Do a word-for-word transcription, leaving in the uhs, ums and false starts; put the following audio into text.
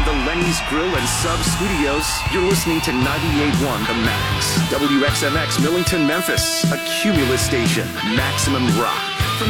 the Lenny's Grill and Sub Studios, you're listening to ninety-eight point one The Max. W X M X Millington, Memphis. A Cumulus station. Maximum rock.